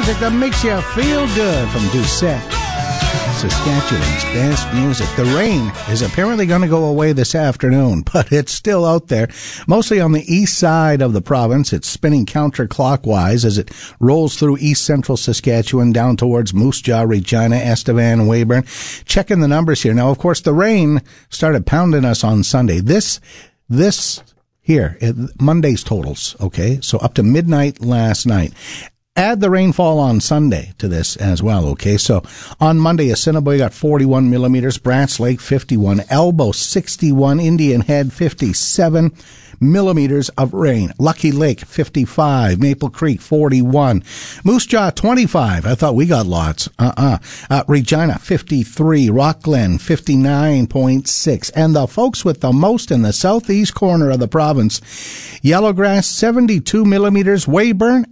music that makes you feel good from Doucette, Saskatchewan's best music. The rain is apparently going to go away this afternoon, but it's still out there. Mostly on the east side of the province. It's spinning counterclockwise as it rolls through east central Saskatchewan down towards Moose Jaw, Regina, Estevan, Weyburn. Checking the numbers here. Now, of course, the rain started pounding us on Sunday. This here, Monday's totals, okay? So up to midnight last night. Add the rainfall on Sunday to this as well, okay? So on Monday, Assiniboia got 41 millimeters, Brants Lake 51, Elbow 61, Indian Head 57 millimeters of rain, Lucky Lake 55, Maple Creek 41, Moose Jaw 25. I thought we got lots. Regina 53, Rock Glen 59.6, and the folks with the most in the southeast corner of the province, Yellowgrass 72 millimeters, Weyburn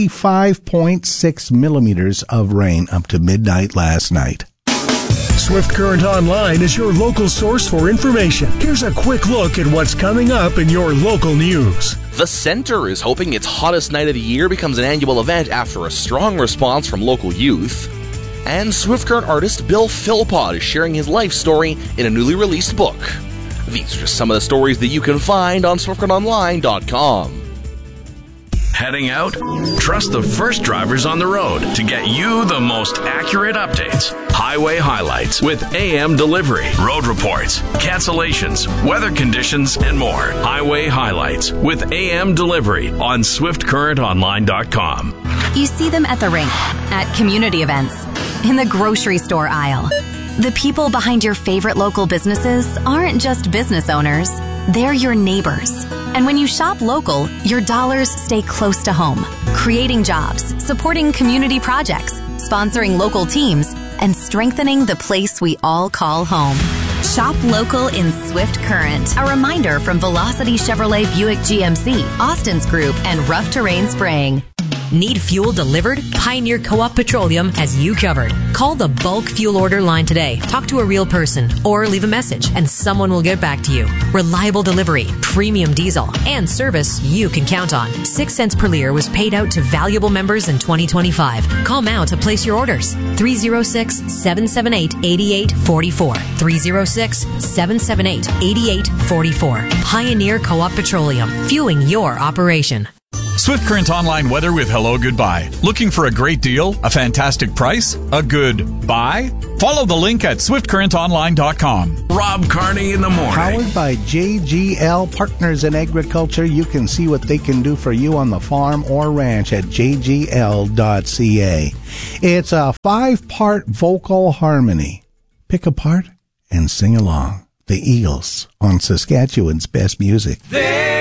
85.6 millimeters of rain up to midnight last night. Swift Current Online is your local source for information. Here's a quick look at what's coming up in your local news. The Centre is hoping its hottest night of the year becomes an annual event after a strong response from local youth. And Swift Current artist Bill Philpott is sharing his life story in a newly released book. These are just some of the stories that you can find on SwiftCurrentOnline.com. Heading out? Trust the first drivers on the road to get you the most accurate updates. Highway highlights with AM delivery, road reports, cancellations, weather conditions, and more. Highway highlights with AM delivery on SwiftCurrentOnline.com. You see them at the rink, at community events, in the grocery store aisle. The people behind your favorite local businesses aren't just business owners. They're your neighbors. And when you shop local, your dollars stay close to home, creating jobs, supporting community projects, sponsoring local teams, and strengthening the place we all call home. Shop local in Swift Current. A reminder from Velocity Chevrolet Buick GMC, Austin's Group, and Rough Terrain Spraying. Need fuel delivered? Pioneer Co-op Petroleum has you covered. Call the bulk fuel order line today. Talk to a real person or leave a message and someone will get back to you. Reliable delivery, premium diesel, and service you can count on. 6 cents per liter was paid out to valuable members in 2025. Call now to place your orders. 306-778-8844. 306-778-8844. Pioneer Co-op Petroleum. Fueling your operation. Swift Current Online weather with Hello Goodbye. Looking for a great deal? A fantastic price? A good buy? Follow the link at SwiftCurrentOnline.com. Rob Carney in the morning. Powered by JGL Partners in Agriculture. You can see what they can do for you on the farm or ranch at jgl.ca. It's a 5-part vocal harmony. Pick a part and sing along. The Eagles on Saskatchewan's best music.